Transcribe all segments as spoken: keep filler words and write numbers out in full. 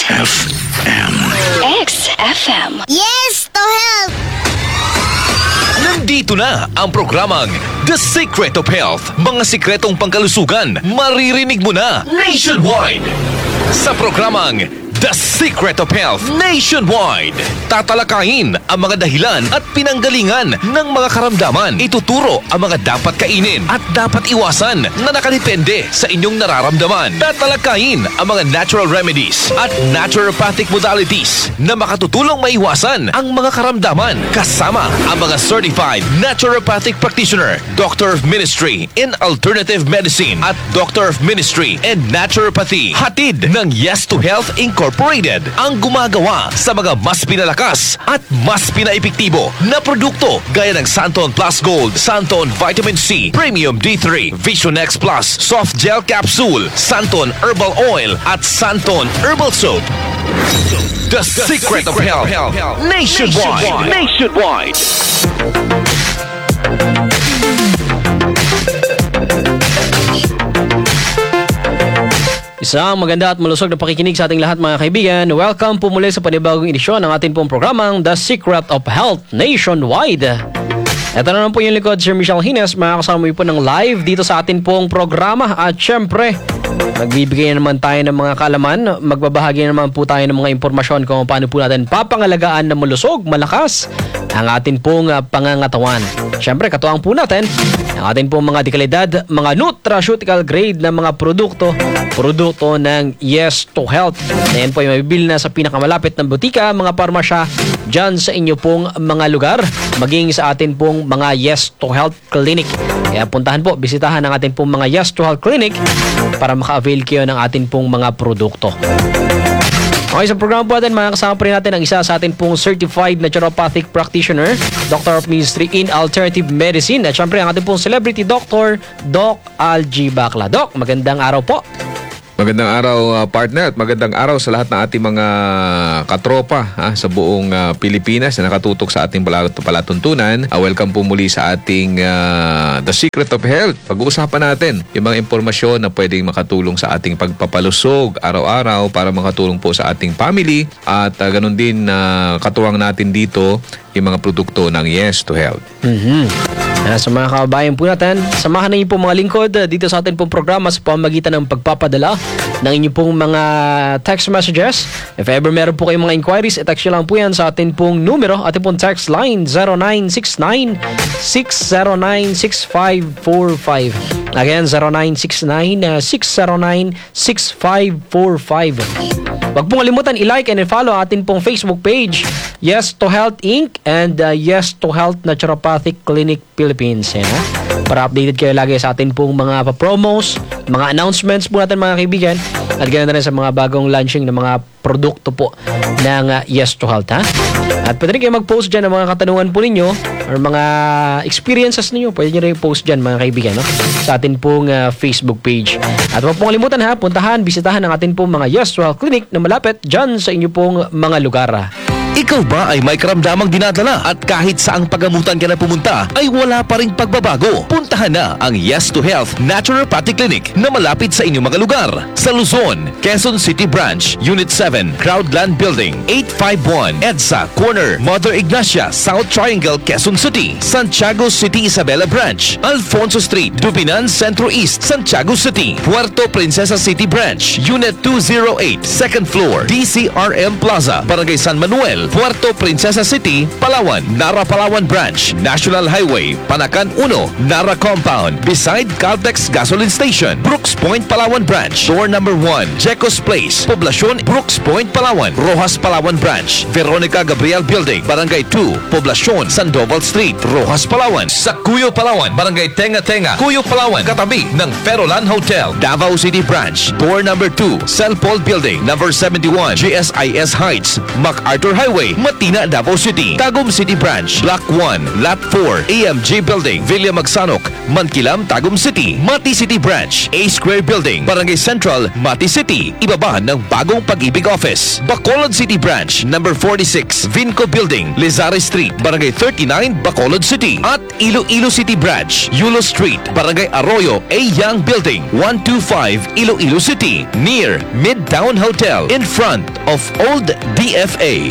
F M. X F M. Yes to health! Nandito na ang programang The Secret of Health. Mga sikretong pangkalusugan, maririnig mo na nationwide. Sa programang The Secret of Health Nationwide, tatalakayin ang mga dahilan at pinanggalingan ng mga karamdaman. Ituturo ang mga dapat kainin at dapat iwasan na nakadepende sa inyong nararamdaman. Tatalakayin ang mga natural remedies at naturopathic modalities na makatutulong maiwasan ang mga karamdaman. Kasama ang mga certified naturopathic practitioner, Doctor of Ministry in Alternative Medicine at Doctor of Ministry in Naturopathy. Hatid ng Yes to Health Incorporated ang gumagawa sa mga mas pinalakas at mas pinaepektibo na produkto gaya ng Santon Plus Gold, Santon Vitamin C, Premium D three, Vision X Plus, Soft Gel Capsule, Santon Herbal Oil at Santon Herbal Soap. The, The Secret, Secret of Health, health. Nationwide. Nationwide. Isang maganda at malusog na pakikinig sa ating lahat mga kaibigan. Welcome po muli sa panibagong edisyon ng ating pong programang The Secret of Health Nationwide. Ito na naman po yung likod, Sir Michelle Hines. Makakasama po ng live dito sa ating pong programa. At syempre, magbibigay naman tayo ng mga kaalaman. Magbabahagi naman po tayo ng mga impormasyon kung paano po natin papangalagaan na malusog, malakas ang ating pong uh, pangangatawan. Syempre, katuwang po natin ang ating pong mga dekalidad, mga nutraceutical grade na mga produkto, produkto ng Yes to Health. Na yan po ay mabibili na sa pinakamalapit ng butika, mga parmasya, dyan sa inyo pong mga lugar, maging sa atin pong mga Yes to Health Clinic. Kaya puntahan po, bisitahan ang atin pong mga Yes to Health Clinic para maka-avail kayo ng atin pong mga produkto. Okay, sa programa po natin, makakasama pa rin natin ang isa sa atin pong Certified Naturopathic Practitioner, Doctor of Ministry in Alternative Medicine, at syempre ang ating pong Celebrity Doctor, Doc Algie Bacla. Doc, magandang araw po. Magandang araw, uh, partner, at magandang araw sa lahat ng ating mga katropa ha, sa buong uh, Pilipinas na nakatutok sa ating palat- palatuntunan. Uh, welcome po muli sa ating uh, The Secret of Health. Pag-uusapan natin yung mga impormasyon na pwedeng makatulong sa ating pagpapalusog araw-araw para makatulong po sa ating family, at uh, ganun din uh, katuwang natin dito yung mga produkto ng Yes to Health. Mm-hmm. Uh, sa mga kababayan po natin, samahan na niyo po mga lingkod uh, dito sa ating pong programa sa pamagitan ng pagpapadala ng inyong pong mga text messages. If ever meron po kayong mga inquiries, i-text nyo lang po yan sa ating pong numero, ating pong text line zero nine six nine, six zero nine, six five four five. Again, zero nine six nine, six zero nine, six five four five. Huwag pong kalimutan i-like and i-follow atin pong Facebook page, Yes to Health Incorporated and uh, Yes to Health Naturopathic Clinic Philippines. Yan, ha? Para updated kayo lagi sa atin pong mga pa-promos, mga announcements po natin mga kaibigan, at ganoon na rin sa mga bagong launching ng mga produkto po ng uh, Yes to Health. Ha? At pwede rin kayo mag-post dyan ng mga katanungan po ninyo or mga experiences ninyo. Pwede nyo rin post dyan mga kaibigan, no? Sa atin pong uh, Facebook page. At huwag pong kalimutan ha, puntahan, bisitahan ang atin pong mga Yes to Health Clinic na malapit dyan sa inyo pong mga lugar. Ikaw ba ay may karamdamang dinadala at kahit saang pagamutan ka na pumunta ay wala pa ring pagbabago? Puntahan na ang Yes to Health Naturopathic Clinic na malapit sa inyong mga lugar. Sa Luzon, Quezon City Branch, Unit seven, Crowdland Building, eight five one, EDSA Corner, Mother Ignacia, South Triangle, Quezon City. Santiago City Isabela Branch, Alfonso Street, Dubinan Centro East, Santiago City. Puerto Princesa City Branch, Unit two oh eight, second floor, D C R M Plaza, Barangay San Manuel, Puerto Princesa City, Palawan, Nara Palawan Branch, National Highway, Panacan one, Nara Compound, beside Caltex Gasoline Station, Brooks Point, Palawan Branch, Door number one, Jecos Place, Poblacion, Brooks Point, Palawan, Rojas Palawan Branch, Veronica Gabriel Building, Barangay two, Poblacion, Sandoval Street, Rojas Palawan, sa Cuyo Palawan, Barangay Tenga Tenga, Cuyo Palawan, katabi ng Ferolan Hotel, Davao City Branch, Door number two, Cell Paul Building, number seventy-one, G S I S Heights, MacArthur Highway, Highway, Matina, Davao City. Tagum City Branch, Block one, Lot four, A M J Building, Villa Magsanok, Mankilam, Tagum City. Mati City Branch, A Square Building, Barangay Central, Mati City. Ibaba ng bagong Pag-ibig Office. Bacolod City Branch, number forty-six, Vinco Building, Lizare Street, Barangay thirty-nine, Bacolod City. At Iloilo City Branch, Yulo Street, Barangay Arroyo, A Young Building, one twenty-five, Iloilo City, near Midtown Hotel, in front of Old D F A.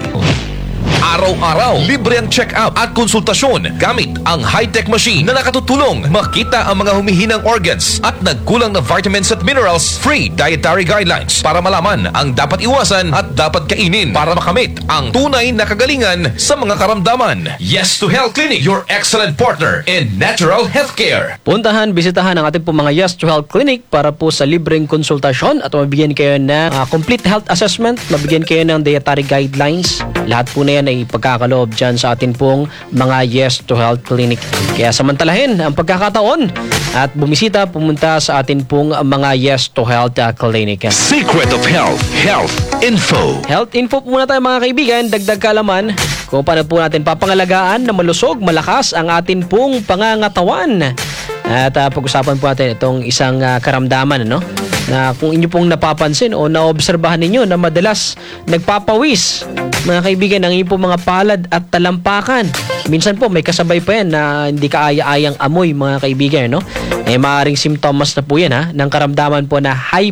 Araw-araw, libre ang check-up at konsultasyon gamit ang high-tech machine na nakatutulong makita ang mga humihinang organs at nagkulang na vitamins at minerals. Free dietary guidelines para malaman ang dapat iwasan at dapat kainin para makamit ang tunay na kagalingan sa mga karamdaman. Yes to Health Clinic, your excellent partner in natural healthcare. Puntahan, bisitahan ang ating po mga Yes to Health Clinic para po sa libreng konsultasyon at mabigyan kayo ng uh, complete health assessment, mabigyan kayo ng dietary guidelines. Lahat po na yan ay pagkakaloob dyan sa atin pong mga Yes to Health Clinic. Kaya samantalahin ang pagkakataon at bumisita, pumunta sa atin pong mga Yes to Health uh, Clinic. Secret of Health, Health Info. Health info po muna tayo mga kaibigan, dagdag kaalaman kung paano po natin papangalagaan na malusog, malakas ang atin pong pangangatawan. At uh, pag-usapan po natin itong isang uh, karamdaman, ano? Na kung inyo pong napapansin o naobserbahan ninyo na madalas nagpapawis, mga kaibigan, ang inyo pong mga palad at talampakan. Minsan po may kasabay pa yan na hindi kaaya-ayang amoy, mga kaibigan, no? Eh, maaaring simptomas na po yan, ha, ng karamdaman po na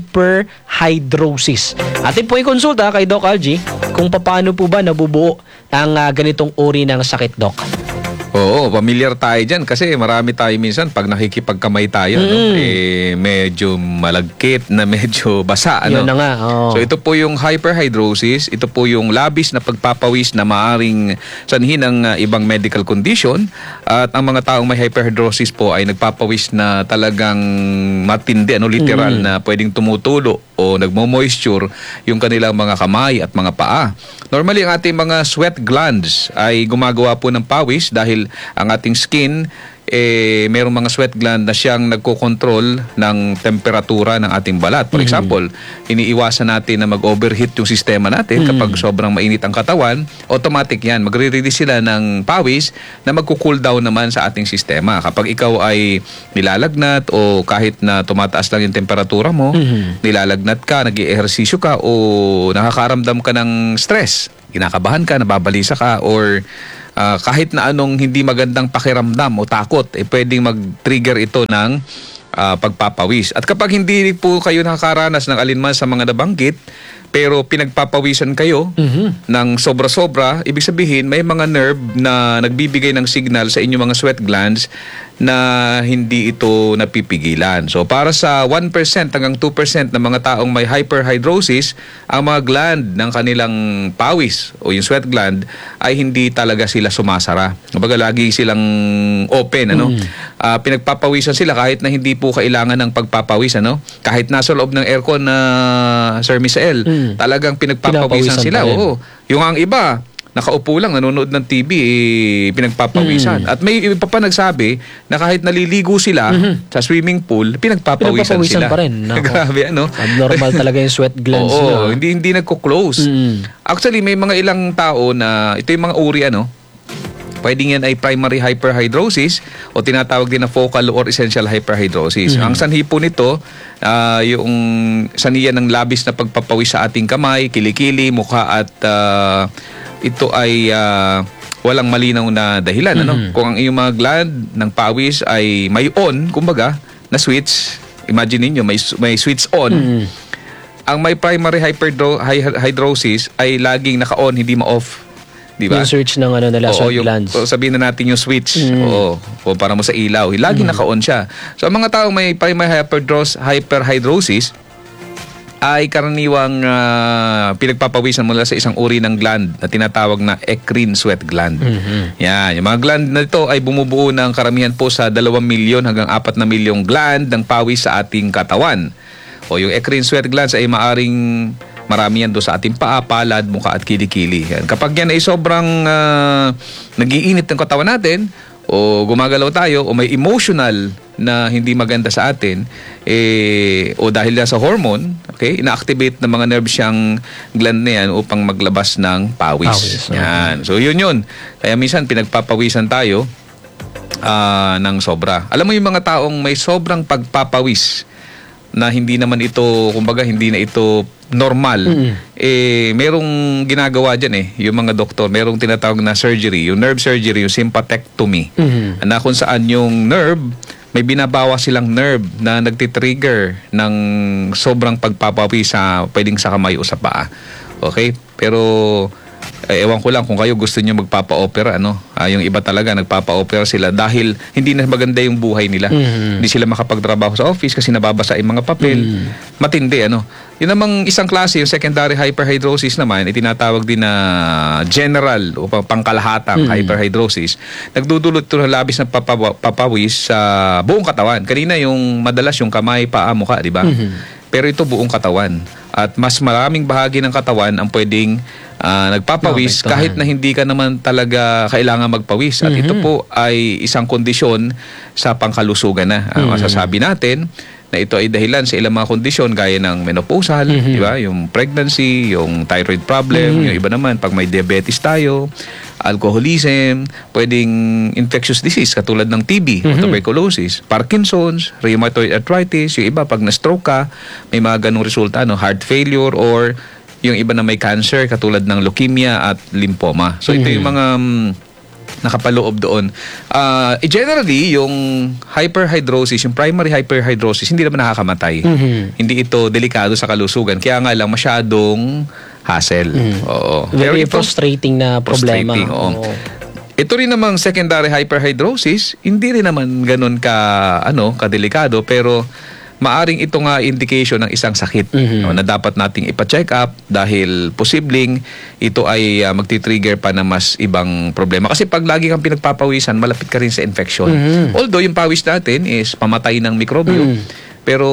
hyperhidrosis. Atin po i-konsulta kay Doc Algie kung paano po ba nabubuo ang uh, ganitong uri ng sakit, Doc. Oo, familiar tayo dyan kasi marami tayo minsan pag nakikipagkamay tayo, Mm. no, eh, medyo malagkit na medyo basa. Ano? Yun na nga. Oo. So ito po yung hyperhidrosis, ito po yung labis na pagpapawis na maaring sanhin ng uh, ibang medical condition, at ang mga taong may hyperhidrosis po ay nagpapawis na talagang matindi, ano, literal, Mm. na pwedeng tumutulo o nagmo-moisture yung kanilang mga kamay at mga paa. Normally, ang ating mga sweat glands ay gumagawa po ng pawis dahil ang ating skin, eh, mayroong mga sweat gland na siyang nagkokontrol ng temperatura ng ating balat. For example, iniiwasan natin na mag-overheat yung sistema natin kapag sobrang mainit ang katawan. Automatic yan. Magre-release sila ng pawis na magko-cool down naman sa ating sistema. Kapag ikaw ay nilalagnat o kahit na tumataas lang yung temperatura mo, nilalagnat ka, nag-i-ehersisyo ka o nakakaramdam ka ng stress, kinakabahan ka, nababalisa ka, or Uh, kahit na anong hindi magandang pakiramdam o takot, eh, pwedeng mag-trigger ito ng uh, pagpapawis. At kapag hindi po kayo nakakaranas ng alinman sa mga nabanggit, pero pinagpapawisan kayo mm-hmm. ng sobra-sobra, ibig sabihin may mga nerve na nagbibigay ng signal sa inyong mga sweat glands na hindi ito napipigilan. So para sa one percent hanggang two percent ng mga taong may hyperhidrosis, ang mga gland ng kanilang pawis o yung sweat gland ay hindi talaga sila sumasara. Kumbaga lagi silang open, ano? Mm. Uh, pinagpapawisan sila kahit na hindi po kailangan ng pagpapawis, ano? Kahit nasa loob ng aircon na uh, Sir Misael, mm. talagang pinagpapawisan sila. Oo. Yung ang iba, nakaupo lang, nanonood ng T V, eh, pinagpapawisan. Mm. At may iba pa nagsabi na kahit naliligo sila mm-hmm. sa swimming pool, pinagpapawisan, pinagpapawisan sila. Pa rin. Grabe, ano? Abnormal talaga yung sweat glands. Oo, na. hindi, hindi nagko-close. Mm. Actually, may mga ilang tao na, ito yung mga uri, ano, pwedeng yan ay primary hyperhidrosis o tinatawag din na focal or essential hyperhidrosis. Mm-hmm. Ang sanhi po nito, uh, yung saniya ng labis na pagpapawis sa ating kamay, kilikili, mukha at uh, ito ay uh, walang malinaw na dahilan. Mm-hmm. Ano? Kung ang iyong mga gland ng pawis ay may on, kumbaga, na switch, imagine niyo may, may switch on. Mm-hmm. Ang may primary hyperhidrosis ay laging naka-on, hindi ma-off. Diba? Yung switch ng ano nila, sweat glands. O sabihin na natin yung switch. Mm. Oo, o para mo sa ilaw. Lagi mm. naka-on siya. So, ang mga taong may primary hyperhidrosis ay karaniwang uh, pinagpapawisan mula sa isang uri ng gland na tinatawag na eccrine sweat gland. Mm-hmm. Yan. Yung mga gland na ito ay bumubuo ng karamihan po sa dalawang milyon hanggang apat na milyong gland ng pawis sa ating katawan. O yung eccrine sweat glands ay maaring marami yan doon sa ating paa, palad, mukha at kilikili. Yan. Kapag yan ay sobrang uh, nag-iinit ng katawan natin o gumagalaw tayo o may emotional na hindi maganda sa atin, eh, o dahil yan sa hormone, okay, ina-activate ng mga nerves siyang gland na yan upang maglabas ng pawis. Pawis, okay. Yan. So yun yun. Kaya minsan pinagpapawisan tayo ah, ng sobra. Alam mo yung mga taong may sobrang pagpapawis na hindi naman ito, kumbaga hindi na ito normal, Mm. eh merong ginagawa dyan eh, yung mga doktor, merong tinatawag na surgery, yung nerve surgery, yung sympathectomy, Mhm. na kung saan yung nerve, may binabawa silang nerve na nagtitrigger ng sobrang pagpapawis sa, pwedeng sa kamay o sa paa. Okay? Pero eh, ewan ko lang kung kayo gusto nyo magpapa-opera, ano? Ah, yung iba talaga nagpapa-opera sila dahil hindi na maganda yung buhay nila. Mhm. Hindi sila makapagtrabaho sa office kasi nababasa yung mga papel. Matindi, ano? Yun namang isang klase, yung secondary hyperhidrosis naman, itinatawag din na general o pang- pangkalahatang hyperhidrosis. Nagdudulot ito ng labis na papawa- papawis sa buong katawan. Kanina yung madalas yung kamay, paa, mukha, di ba? Pero ito buong katawan. At mas maraming bahagi ng katawan ang pwedeng ah, nagpapawis Maapektuhan. kahit na hindi ka naman talaga kailangan magpawis. At ito po ay isang kondisyon sa pangkalusugan na. Ah, masasabi natin na ito ay dahilan sa ilang mga kondisyon gaya ng menopausal, di ba? Yung pregnancy, yung thyroid problem, yung iba naman pag may diabetes tayo, alcoholism, pwedeng infectious disease katulad ng T B, o tuberculosis, Parkinson's, rheumatoid arthritis, yung iba pag na-stroke ka, may mga ganung resulta, no? Heart failure, or yung iba na may cancer katulad ng leukemia at lymphoma. So ito yung mga mm, nakapaloob doon. Uh, generally, yung hyperhidrosis, yung primary hyperhidrosis, hindi naman nakakamatay. Mhm. Hindi ito delikado sa kalusugan. Kaya nga lang masyadong hassle. Oo. Pero Very ito, frustrating na problema. frustrating, oo. Oo. Ito rin namang secondary hyperhidrosis, hindi rin naman ganun ka, ano, kadelikado, pero maaring ito nga indication ng isang sakit, Mhm. no, na dapat nating ipa-check up dahil posibleng ito ay uh, magti-trigger pa na mas ibang problema. Kasi pag lagi kang pinagpapawisan, malapit ka rin sa infection. Mhm. Although yung pawis natin is pamatay ng mikrobyo, Mhm. pero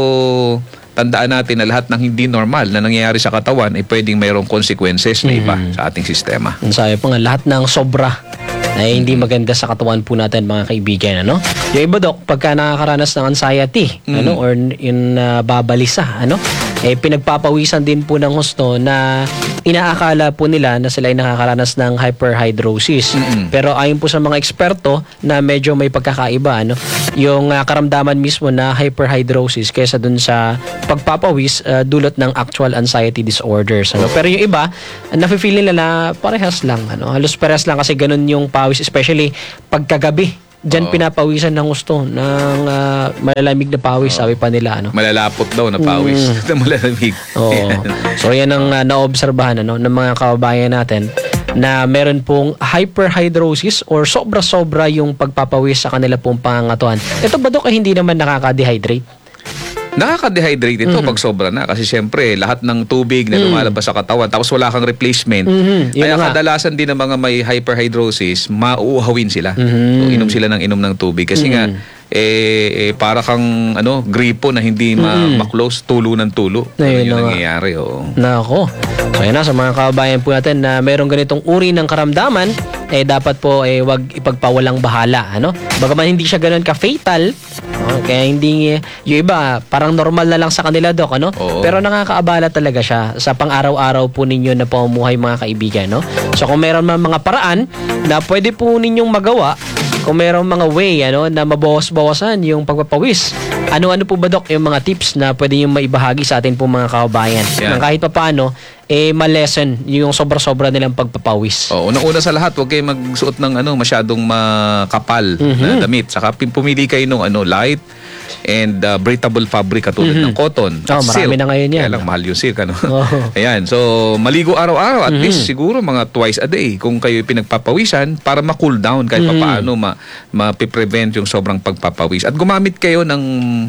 tandaan natin na lahat ng hindi normal na nangyayari sa katawan ay pwedeng mayroong consequences na iba sa ating sistema. Ang sabi pa nga, lahat ng sobra ay hindi maganda sa katawan po natin, mga kaibigan, ano? Yung iba, Dok, pagka nakakaranas ng anxiety, ano, or yung uh, babalisa, ano, eh pinagpapawisan din po ng husto na inaakala po nila na sila ay nakakaranas ng hyperhidrosis. Pero ayon po sa mga eksperto na medyo may pagkakaiba, ano, yung uh, karamdaman mismo na hyperhidrosis kaysa dun sa pagpapawis, uh, dulot ng actual anxiety disorders, ano. Pero yung iba, nafe-feel nila na parehas lang, ano, halos parehas lang kasi ganun yung pawis, especially pagkagabi. Diyan Oo. pinapawisan ng gusto ng uh, malalamig na pawis, sabi pa nila, ano. Malalapot daw na pawis na malalamig. Oo. So yan ang uh, naobserbahan, ano, ng mga kababayan natin na meron pong hyperhidrosis or sobra-sobra yung pagpapawis sa kanila pong pangangatuhan. Ito ba, Dok, ay hindi naman nakaka-dehydrate? Nakaka-dehydrate ito pag sobra na kasi syempre lahat ng tubig na lumalabas sa katawan tapos wala kang replacement. Mhm. Yun Kaya nga. kadalasan din ng mga may hyperhidrosis, mauuhawin sila. So, inom sila ng inom ng tubig kasi nga eh, eh para kang ano gripo na hindi ma- ma-close, tulo ng tulo. Ano Ayun yung na nga. nangyayari, oo. Nako. So yan na, sa mga kababayan po natin na mayroong ganitong uri ng karamdaman, eh dapat po eh wag ipagpawalang bahala, ano? Bagaman hindi siya ganoon ka-fatal, no? Kaya hindi, yung iba parang normal na lang sa kanila, Dok, ano? Oo. Pero nakakaabala talaga siya sa pang-araw-araw po ninyo na pamumuhay, mga kaibigan, no? So kung meron man mga paraan na pwede po ninyong magawa, kung mayroong mga way, ano, na mabawas-bawasan yung pagpapawis, ano-ano po ba, Dok, yung mga tips na pwede yung maibahagi sa atin po, mga kababayan? Yan. Nang kahit pa paano, eh, ma-lessen yung sobra-sobra nilang pagpapawis. Oh, unang-una sa lahat, huwag kayo magsuot ng ano masyadong makapal na damit. Saka pim- pumili kayo ng ano light and uh, breathable fabric katulad ng cotton. Oh, at marami silk. na ngayon yan. Kaya lang mahal yung silk, ano. Oh. Ayan, so maligo araw-araw at least siguro mga twice a day kung kayo pinagpapawisan para ma-cool down kahit papaano ma ma-prevent yung sobrang pagpapawis. At gumamit kayo ng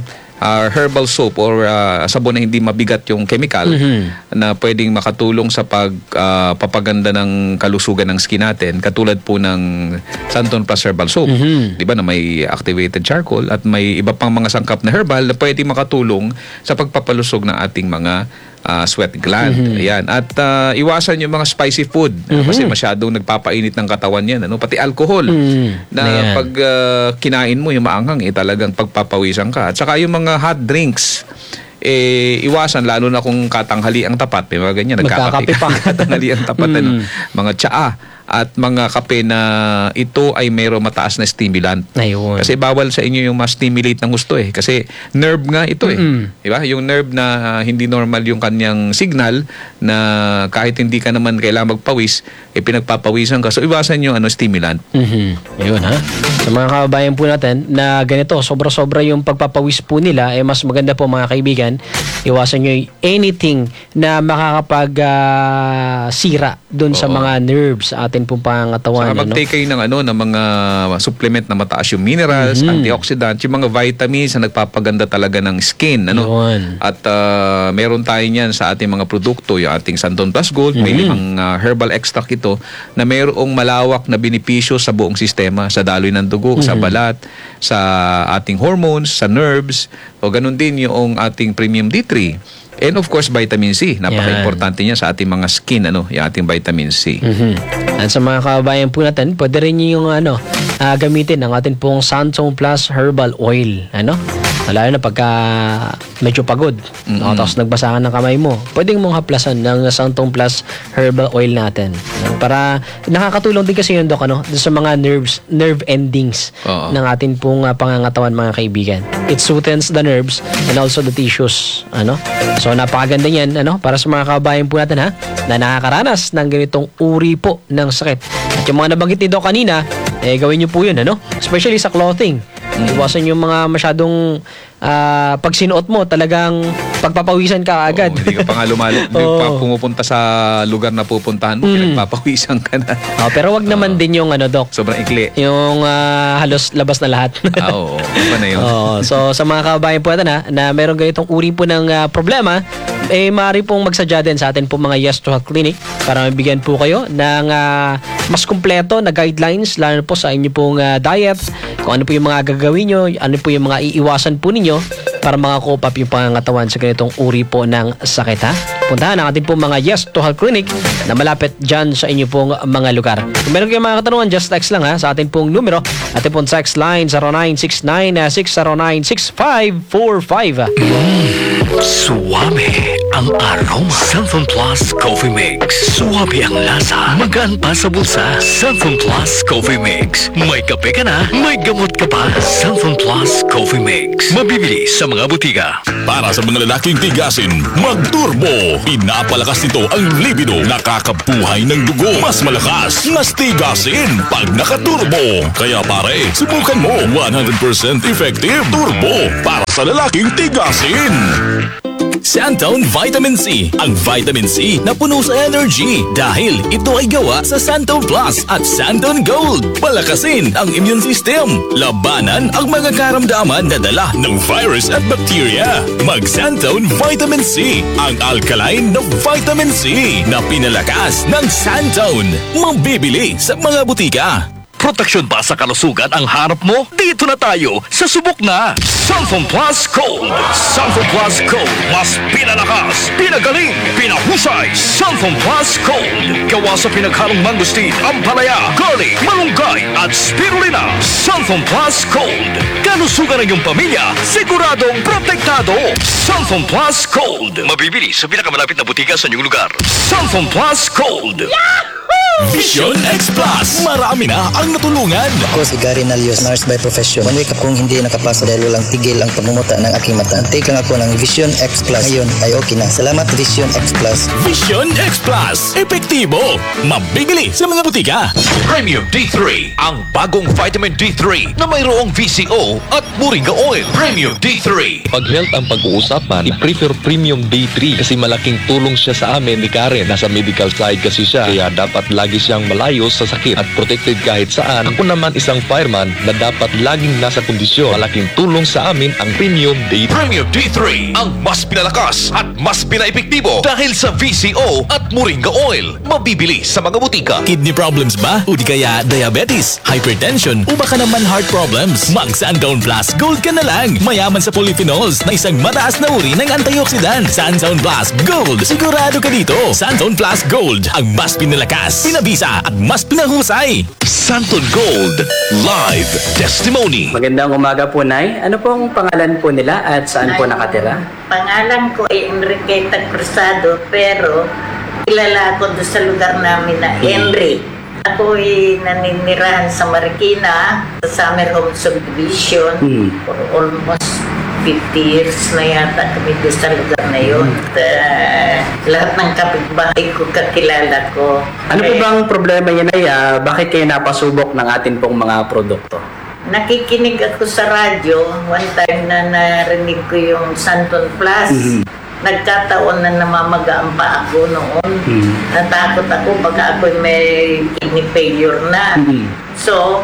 uh, herbal soap or uh, sabon na hindi mabigat yung chemical na pwedeng makatulong sa pag uh, papaganda ng kalusugan ng skin natin katulad po ng Santon Plus Herbal Soap, di ba, na may activated charcoal at may iba pang mga sangkap na herbal na pwedeng makatulong sa pagpapalusog ng ating mga ah, sweat gland. Ayan. At ah, iwasan yung mga spicy food kasi masyadong nagpapainit ng katawan yan. Ano? Pati alcohol na Ayan. pag ah, kinain mo yung maanghang, eh, talagang pagpapawisan ka. At saka yung mga hot drinks, eh, iwasan, lalo na kung katanghali ang tapat. May mga ganyan, nagkakape Magkakape pa. ka. Katanghali ang tapat. ano? Mga tsaa at mga kape na ito ay mayroong mataas na stimulant. Ayun. Kasi bawal sa inyo yung ma-stimulate ng gusto eh. Kasi nerve nga ito eh. Mm-mm. Diba? Yung nerve na ah, hindi normal yung kanyang signal na kahit hindi ka naman kailangan magpawis, eh pinagpapawisan ka. So iwasan yung ano, stimulant. Mhm. Ayun ha. Sa mga kababayan po natin na ganito, sobra-sobra yung pagpapawis po nila, eh mas maganda po mga kaibigan, iwasan nyo y- anything na makakapag ah, sira dun sa Oo. mga nerves sa atin pong pangatawan. Saka ano? mag-take kayo ng, ano, ng mga supplement na mataas yung minerals, antioxidants, yung mga vitamins na nagpapaganda talaga ng skin. Ano? Yun. At ah, meron tayo niyan sa ating mga produkto, yung ating Santon Plus Gold, may limang ah, herbal extract ito na mayroong malawak na benepisyo sa buong sistema, sa daloy ng dugo, sa balat, sa ating hormones, sa nerves, o ganun din yung ating premium D three. And of course, vitamin C. Napaka-importante niya sa ating mga skin, ano, yung ating vitamin C. Mhm. At sa mga kababayan po natin, pwede rin nyo yung ano, ah, gamitin ang atin pong Santon Plus Herbal Oil. Ano? Lalo na pagka medyo pagod, no? Tapos nagbasahan ng kamay mo, pwedeng mong haplasan ng Santon Plus Herbal Oil natin. No? Para nakakatulong din kasi yun, Dok, ano? Doon sa mga nerves, nerve endings Oo. ng atin pong ah, pangangatawan, mga kaibigan. It soothes the nerves and also the tissues. Ano? So napakaganda yan, ano? Para sa mga kababayan po natin, ha, na nakakaranas ng ganitong uri po ng sakit. At yung mga nabanggit ni Doc kanina, eh gawin niyo po yun, ano? Especially sa clothing. Iwasan yung mga masyadong ah, pag sinuot mo, talagang pagpapawisan ka agad. Oo, hindi ka pa nga lumalo, hindi Oo. pa pumupunta sa lugar na pupuntahan mo, pinagpapawisan ka na. Oh, pero wag naman din yung ano, Doc, Sobrang ikli. yung ah, halos labas na lahat. Ah, oo. Iba na yun. Oo. So sa mga kababayan po natin, ha, na meron ganitong uri po ng ah, problema, eh maaari pong magsadya din sa atin po mga Yes to Health Clinic para mabigyan po kayo ng ah, mas kumpleto na guidelines, lalo po sa inyo pong ah, diet, kung ano po yung mga gagawin nyo, ano po yung mga iiwasan po ninyo para makakope up yung pangangatawan sa ganitong uri po ng sakit, ha. Puntahan ang ating pong mga Yes to Health Clinic na malapit dyan sa inyo pong mga lugar. Kung meron kayong mga katanungan, just text lang, ha, sa ating pong numero. Ating pong text line zero nine six nine six zero nine six five four five. Suwabe ang aroma. Santon Plus Coffee Mix. Suwabe ang lasa. Magaan pa sa bulsa. Santon Plus Coffee Mix. May kape ka na, may gamot ka pa. Santon Plus Coffee Mix. Mabibili sa mga butika. Para sa mga lalaking tigasin, mag-turbo. Pinapalakas nito ang libido. Nakakabuhay ng dugo. Mas malakas, mas tigasin pag nakaturbo. Kaya pare, subukan mo. one hundred percent effective turbo para sa lalaking tigasin. Santon Vitamin C. Ang Vitamin C na puno sa energy dahil ito ay gawa sa Santon Plus at Santon Gold. Palakasin ang immune system. Labanan ang mga karamdaman na dala ng virus at bacteria. Mag-Santon Vitamin C. Ang alkaline na Vitamin C na pinalakas ng Santon. Mabibili sa mga butika. Proteksyon ba sa kalusugan ang harap mo? Dito na tayo sa subok na Santon Plus Gold. Santon Plus Gold. Mas pinalakas, pinagaling, pinahusay. Santon Plus Gold. Gawa sa pinaghalong mangustin, ampalaya, garlic, malunggay at spirulina. Santon Plus Gold. Kalusugan ng iyong pamilya, siguradong protektado. Santon Plus Gold. Mabibili sa pinakamalapit na butika sa inyong lugar. Santon Plus Gold. Vision X Plus. Marami na ang natulungan. Ako si Gary Nalios, nurse by profession. One week akong hindi nakapasa dahil walang tigil ang pagmumuta ng aking mata. Take lang ako ng Vision X Plus. Ngayon ay okay na. Salamat Vision X Plus. Vision X Plus. Epektibo. Mabibili sa mga butika. Premium D three, ang bagong vitamin D three na mayroong V C O at Moringa Oil. Premium D three. Pag health ang pag-uusapan, i-prefer Premium D three kasi malaking tulong siya sa amin ni Karen. Nasa medical side kasi siya, kaya dapat lagi siyang malayo sa sakit at protected kahit saan. Ako naman isang fireman na dapat laging nasa kondisyon. Malaking tulong sa amin ang Premium D three. Premium D three, ang mas pinalakas at mas pinaepektibo dahil sa V C O at Moringa Oil. Mabibili sa mga butika. Kidney problems ba? O di kaya diabetes, hypertension, o baka naman heart problems? Mag Santon Plus Gold ka na lang. Mayaman sa polyphenols na isang mataas na uri ng antioxidant. Sunzone Plus Gold. Sigurado ka dito. Sunzone Plus Gold. Ang mas pinalakas, pinabisa at mas pinahusay. Santon Gold Live Testimony. Magandang umaga po, Nay. Ano pong pangalan po nila at saan po nakatira? Pangalan ko ay Enriqueta Cruzado, pero kilala ako doon sa lugar namin na Henry. Ako ay naninirahan sa Marikina, sa Summer Home Subdivision Hmm. for almost fifty years na yata kami doon sa lugar na yun. At, uh, lahat ng kapitbahay ko kakilala ko. Ano po Eh, bang problema niya, Nay? Ah, bakit kayo napasubok ng atin pong mga produkto? Nakikinig ako sa radyo. One time na narinig ko yung Santon Plus. Mhm. Nagkataon na namamaga ang paa ko noon. Mhm. Natakot ako baka ako may kidney failure na. Mhm. So,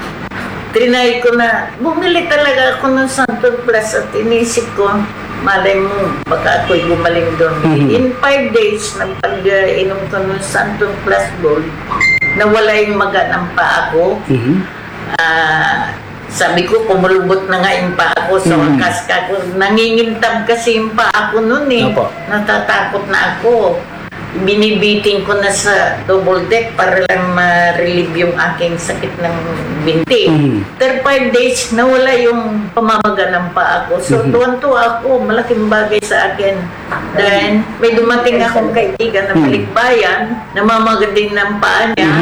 trinay ko na, bumili talaga ako ng Santon Plus at inisip ko, malay mo, baka ako'y gumaling doon. Mhm. In five days, nang pag-inom ko ng Santon Plus Gold, nawala yung maga ng paa ko. Mhm. Ah, sabi ko, pumulubot na nga yung paa ko. So, Mhm. wakas ka ko. Nangingintab kasi yung paa ko noon eh. Opo. Natatakot na ako. Binibiting ko na sa double deck para lang ma-relieve yung aking sakit ng binti. Mhm. After five days, nawala yung pamamaga ng paa ko. So, Mhm. tuwan-tuwa ako. Malaking bagay sa akin. Then, may dumating akong kaibigan na Mhm. balikbayan. Namamaga din ng paa niya.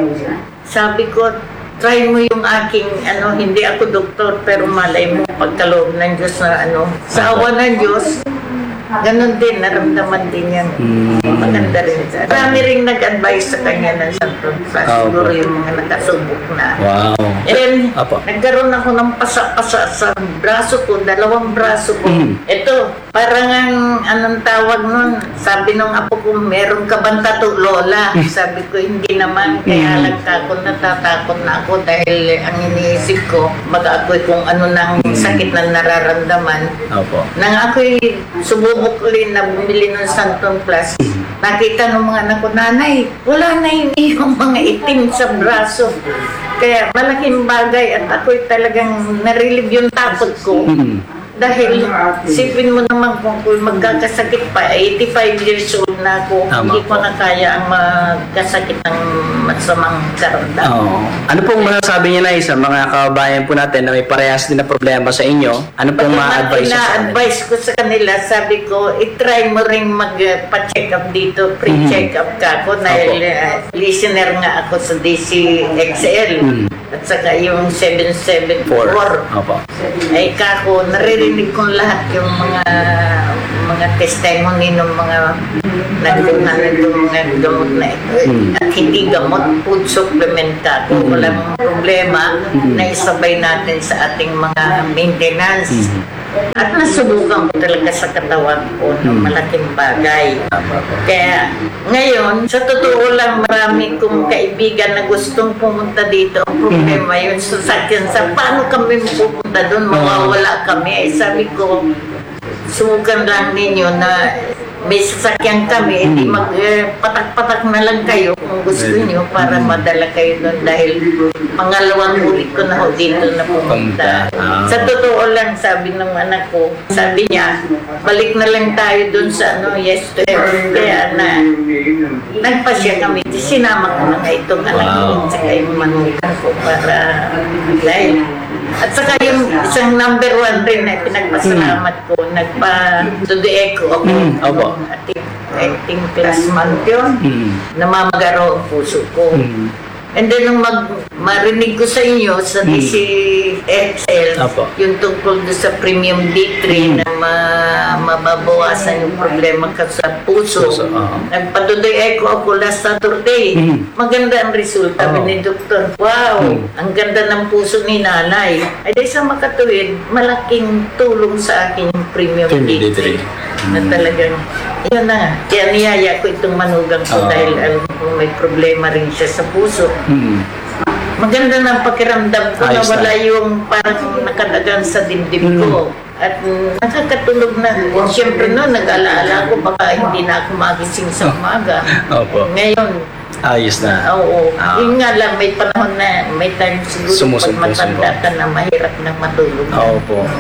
Sabi ko, try mo yung aking, ano, hindi ako doktor, pero malay mo, pagkaloob ng Diyos na, ano, sa awa ng Diyos, ganun din, naramdaman din yan. Maganda rin siya. Marami rin nag-advise sa kanya ng Santon Plus, Ah, opo. siguro yung mga nakasubok na. Wow. And Apo. nagkaroon ako ng pasa-pasa sa braso ko, dalawang braso ko. Mhm. Ito, parang ang anong tawag nun, sabi nung apo ko, meron ka bang tattoo, Lola? Sabi ko, hindi naman, kaya Mhm. nagtakot na tatakot na ako dahil ang iniisip ko, baka ako'y kung ano nang sakit na nararamdaman. Opo. Nang ako'y sububok ulit na bumili ng Santon Plus, nakita ng mga anak ko, nanay, wala na yung iyong mga itim sa braso. Kaya malaking bagay at ako'y talagang narelieve yung takot ko. Mhm. Dahil sipin mo naman kung, kung magkakasakit pa, eighty-five years old na ako, Tama hindi po. ko na kaya ang magkasakit ng masamang karamdam. Oo. Ano pong masasabi niya, Nay, sa mga kababayan po natin na may parehas din na problema sa inyo? Ano pong ma-advise niyo sa kanila? Ina-advise ko sa kanila, sabi ko, itry mo rin magpa-check up dito, pre-check up ka ako, dahil uh, listener nga ako sa D C X L, Mhm. at saka yung seven seven Four. four. Opo. Ay kako, naririnig kong lahat yung mga mga testimony ng mga nagkuhan nitong mga gamot na ito. Hmm. At hindi gamot, food supplement ka. Kung walang problema, Hmm. na isabay natin sa ating mga maintenance. Hmm. At nasubukan ko talaga sa katawan ko ng Hmm. malaking bagay. Kaya ngayon, sa totoo lang, marami kong kaibigan na gustong pumunta dito. Ang problema yun sa sakyan, sa paano kami pupunta doon, mawawala kami. Eh, sabi ko, subukan lang ninyo na may sasakyan kami, hindi mag-patak-patak na lang kayo kung gusto nyo para madala kayo doon dahil pangalawang ulit ko na ho dito na pumunta. Ah. Sa totoo lang, sabi ng anak ko, sabi niya, balik na lang tayo doon sa ano, yes to heaven. Kaya na, nagpasya kami. Sinama ko na nga itong anak ko at saka yung manukan ko para dahil at saka yung isang number one rin na pinagpasalamat ko, nagpa-to the echo ako. Mm, opo. Ating, ating class month yun. Mhm. Namamagaro ang puso ko. Mhm. And then nung mag, marinig ko sa inyo sa D C X L, Apo. yung tungkol doon sa premium D three na ma, mababawasan yung problema ka sa puso. Puso, oo. Nagpatuloy ako ako last Saturday. Mhm. Maganda ang resulta Oo. ni Doktor. Wow, ang ganda ng puso ni nanay. Ay dahil sa makatuwid, malaking tulong sa akin yung premium Premium D D three. three. Na talagang, yun na nga. Kaya niyaya ko itong manugang ko Oo. dahil alam ko may problema rin siya sa puso. Mhm. Maganda ng pakiramdam ko na Ayos na. wala yung parang nakadagan sa dibdib ko. At mm, nakakatulog na. Siyempre no, nag-alaala ko baka hindi na ako magising sa umaga. Opo. Ngayon, Ayos na. oo. Ah. Yun nga lang, may panahon na, may time siguro Sumusumpo, pag matanda sumpo. ka na mahirap na matulog. Opo.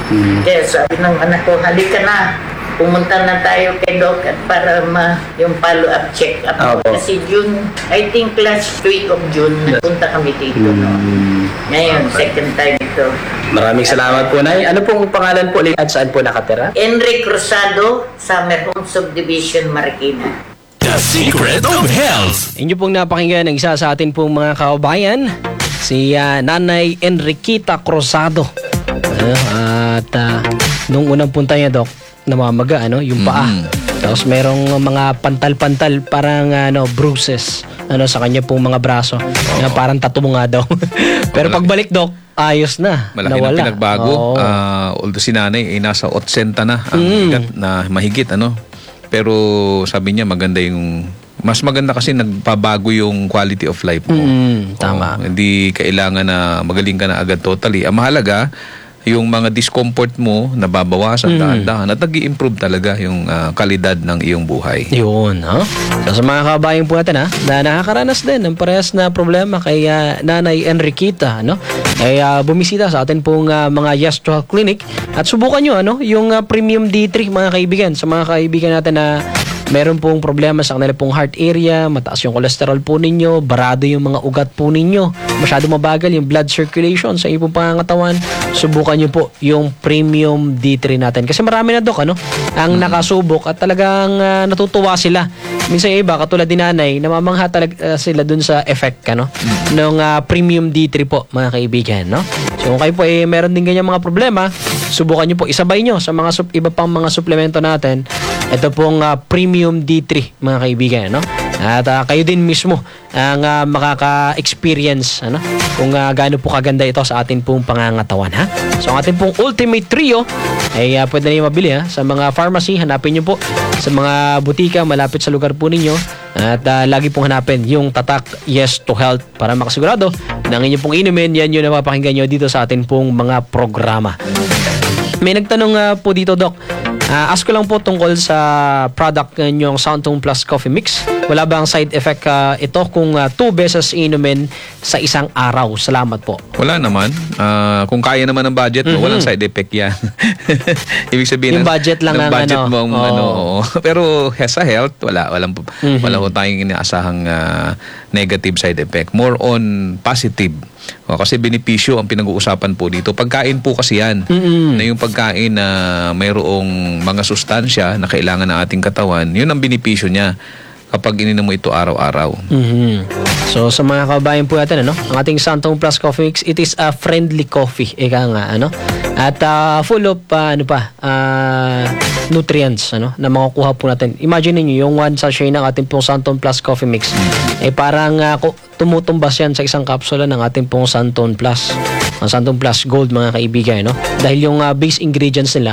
Kaya sabi ng anak ko, halika na. Pumunta na tayo kay Doc at para ma, yung follow-up check-up. Opo. Kasi June, I think last week of June, napunta kami dito. No? Ngayon, second time ito. Maraming salamat po, Nay. Ano pong pangalan po ulit at saan po nakatira? Enric Rosado, Summer Home Subdivision, Marikina. The Secret of Health. Inyo pong napakinggan ng isa sa atin pong mga kababayan, si ah, Nanay Enriquita Cruzado. Ano, at ah, nung unang punta niya, Dok, namamaga, ano, yung paa. Tapos merong mga pantal-pantal, parang ano, bruises ano, sa kanya pong mga braso. Na parang tattoo nga daw. Pero pagbalik, Dok, ayos na. Malaki nawala. na pinagbago. Oo. Ah, although si nanay ay nasa otsenta na ang Mm. bigat na mahigit, ano. Pero sabi niya maganda yung mas maganda kasi nagpabago yung quality of life mo. Mm, tama. Oo, hindi kailangan na magaling ka na agad totally. Ang mahalaga, yung mga discomfort mo nababawasan Mm. dahan-dahan at nag-i-improve talaga yung ah, kalidad ng iyong buhay. Yun, ha? So, sa mga kabayan po natin, ha, na nakakaranas din ng parehas na problema kay ah, Nanay Enriquita, no? Ay ah, bumisita sa atin pong ah, mga Yes to Health Clinic at subukan nyo, ano, yung ah, Premium D three, mga kaibigan. Sa mga kaibigan natin na meron pong problema sa kanila pong heart area, mataas yung cholesterol po ninyo, barado yung mga ugat po ninyo, masyado mabagal yung blood circulation sa inyong pangangatawan, subukan nyo po yung Premium D three natin. Kasi marami na, Dok, ano, ang nakasubok at talagang ah, natutuwa sila. Minsan yung iba, katulad din Nanay, namamangha talaga ah, sila dun sa effect, ano, ng ah, Premium D three po, mga kaibigan, no? So kung kayo po eh, meron din ganyan mga problema, subukan nyo po, isabay nyo sa mga sup- iba pang mga suplemento natin. Ito pong ah, Premium D three, mga kaibigan, no? At ah, kayo din mismo ang ah, makaka-experience, ano, kung ah, gaano po kaganda ito sa atin pong pangangatawan, ha? So ang ating pong Ultimate Trio ay ah, pwede na yung mabili, ha? Sa mga pharmacy, hanapin nyo po sa mga butika malapit sa lugar po ninyo. At ah, lagi pong hanapin yung Tatak Yes to Health para makasigurado na ang inyong pong inumin, yan yung napapakinggan nyo dito sa atin pong mga programa. May nagtanong ah, po dito, Doc. Ah, ask ko lang po tungkol sa product ninyong Soundtone Plus Coffee Mix. Wala bang side effect ah, ito kung ah, two beses inumin sa isang araw? Salamat po. Wala naman. Ah, kung kaya naman ng budget mo, Mhm. walang side effect yan. Ibig sabihin, Yung ng- budget lang ng ang budget ano. mo ang Oo. ano. oo. Pero sa health, wala. Walang, Mhm. wala ko tayong inaasahang ah, negative side effect. More on positive. O, kasi benepisyo ang pinag-uusapan po dito. Pagkain po kasi yan. Mm-mm. Na yung pagkain na mayroong mga sustansya na kailangan ng ating katawan, yun ang benepisyo niya kapag ininom mo ito araw-araw. Mhm. So sa mga kababayan po natin, ano, ang ating Soundtone Plus Coffee Mix, it is a friendly coffee, ika nga, ano, at ah, full of ah, ano pa, ah, nutrients, ano, na makukuha po natin. Imagine niyo yung one sachet ng ating pong Soundtone Plus Coffee Mix, eh parang ah, ku- tumutumbas yan sa isang kapsula ng ating pong Soundtone Plus, ang Soundtone Plus Gold, mga kaibigan, no? Dahil yung ah, base ingredients nila